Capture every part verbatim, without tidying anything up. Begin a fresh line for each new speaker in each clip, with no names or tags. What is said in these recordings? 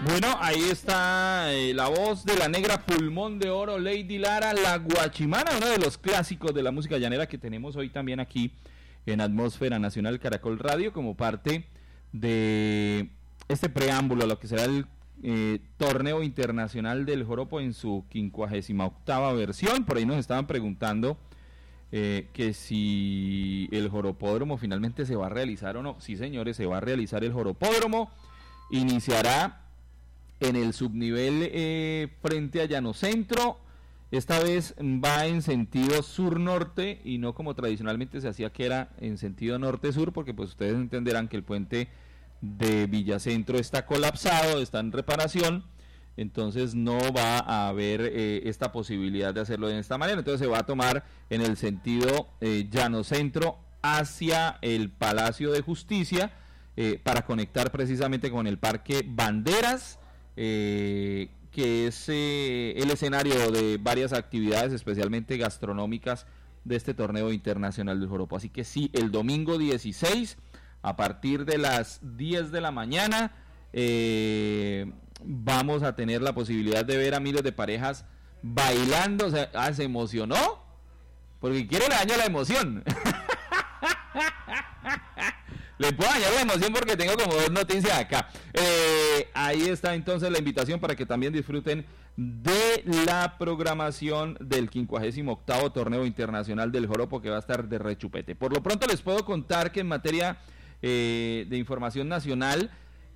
Bueno, ahí está eh, la voz de la negra pulmón de oro, Lady Lara, la guachimana, uno de los clásicos de la música llanera que tenemos hoy también aquí en Atmósfera Nacional Caracol Radio, como parte de este preámbulo a lo que será el eh, torneo internacional del joropo en su quincuagésima octava versión. Por ahí nos estaban preguntando eh, que si el joropódromo finalmente se va a realizar o no. Sí, señores, se va a realizar el joropódromo. Iniciará en el subnivel eh, frente a Llano Centro. Esta vez va en sentido sur-norte y no como tradicionalmente se hacía, que era en sentido norte-sur, porque pues ustedes entenderán que el puente de Villacentro está colapsado, está en reparación, entonces no va a haber eh, esta posibilidad de hacerlo de esta manera. Entonces se va a tomar en el sentido eh, Llano Centro hacia el Palacio de Justicia, eh, para conectar precisamente con el Parque Banderas, eh, que es eh, el escenario de varias actividades, especialmente gastronómicas, de este torneo internacional del joropo. Así que sí, el domingo dieciséis, a partir de las diez de la mañana, eh, vamos a tener la posibilidad de ver a miles de parejas bailando. O sea, ah, ¿se emocionó? Porque quiere le daño la emoción. Le puedo dañar la emoción porque tengo como dos noticias acá. Eh, ahí está entonces la invitación para que también disfruten de la programación del quincuagésimo octavo torneo internacional del joropo, que va a estar de rechupete. Por lo pronto les puedo contar que en materia eh, de información nacional,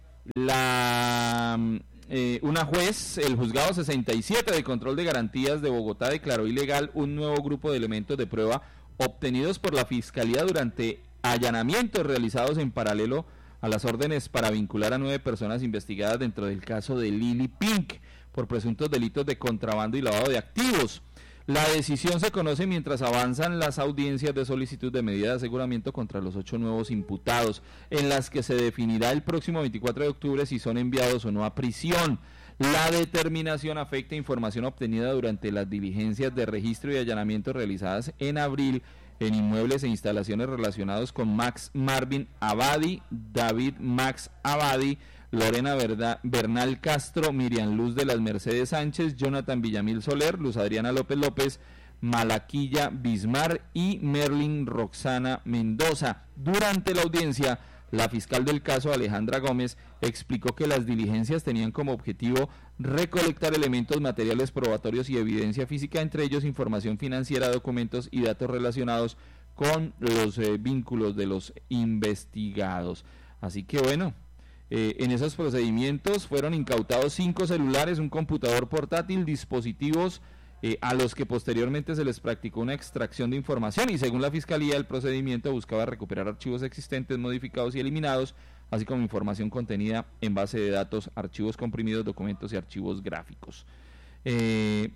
la eh, una juez, el juzgado sesenta y siete de control de garantías de Bogotá, declaró ilegal un nuevo grupo de elementos de prueba obtenidos por la Fiscalía durante allanamientos realizados en paralelo a las órdenes para vincular a nueve personas investigadas dentro del caso de Lily Pink por presuntos delitos de contrabando y lavado de activos. La decisión se conoce mientras avanzan las audiencias de solicitud de medida de aseguramiento contra los ocho nuevos imputados, en las que se definirá el próximo veinticuatro de octubre si son enviados o no a prisión. La determinación afecta información obtenida durante las diligencias de registro y allanamiento realizadas en abril en inmuebles e instalaciones relacionados con Max Marvin Abadi, David Max Abadi, Lorena Verda, Bernal Castro, Miriam Luz de las Mercedes Sánchez, Jonathan Villamil Soler, Luz Adriana López López, Malaquilla Bismar y Merlin Roxana Mendoza. Durante la audiencia, la fiscal del caso, Alejandra Gómez, explicó que las diligencias tenían como objetivo recolectar elementos materiales probatorios y evidencia física, entre ellos información financiera, documentos y datos relacionados con los eh, vínculos de los investigados. Así que bueno, eh, en esos procedimientos fueron incautados cinco celulares, un computador portátil, dispositivos Eh, a los que posteriormente se les practicó una extracción de información, y según la Fiscalía el procedimiento buscaba recuperar archivos existentes, modificados y eliminados, así como información contenida en base de datos, archivos comprimidos, documentos y archivos gráficos. Eh,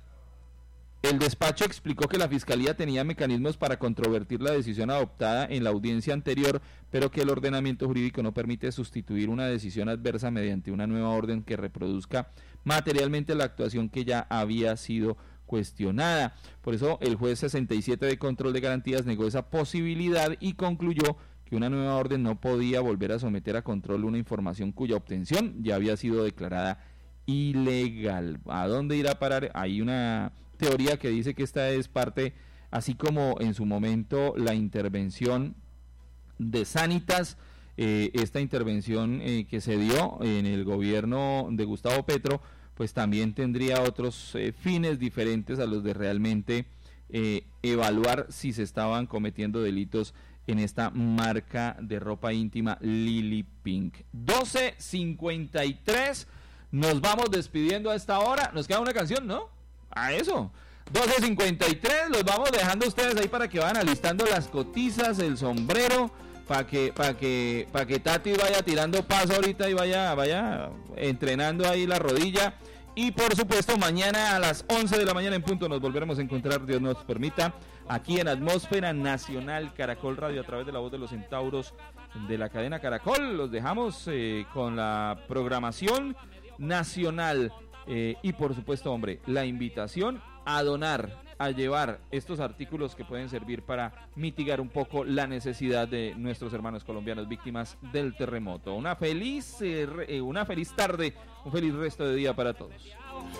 el despacho explicó que la Fiscalía tenía mecanismos para controvertir la decisión adoptada en la audiencia anterior, pero que el ordenamiento jurídico no permite sustituir una decisión adversa mediante una nueva orden que reproduzca materialmente la actuación que ya había sido cuestionada. Por eso el juez sesenta y siete de control de garantías negó esa posibilidad y concluyó que una nueva orden no podía volver a someter a control una información cuya obtención ya había sido declarada ilegal. ¿A dónde irá a parar? Hay una teoría que dice que esta es parte, así como en su momento la intervención de Sanitas, eh, esta intervención eh, que se dio en el gobierno de Gustavo Petro, pues también tendría otros eh, fines diferentes a los de realmente eh, evaluar si se estaban cometiendo delitos en esta marca de ropa íntima Lily Pink. doce cincuenta y tres, nos vamos despidiendo a esta hora. Nos queda una canción, ¿no? A eso. doce cincuenta y tres, los vamos dejando ustedes ahí para que vayan alistando las cotizas, el sombrero, para que para que para que Tati vaya tirando paso ahorita y vaya vaya entrenando ahí la rodilla. Y por supuesto mañana a las once de la mañana en punto nos volveremos a encontrar, Dios nos permita, aquí en Atmósfera Nacional Caracol Radio, a través de la voz de los centauros de la cadena Caracol. Los dejamos eh, con la programación nacional eh, y por supuesto, hombre, la invitación a donar, a llevar estos artículos que pueden servir para mitigar un poco la necesidad de nuestros hermanos colombianos víctimas del terremoto. Una feliz, eh, una feliz tarde, un feliz resto de día para todos.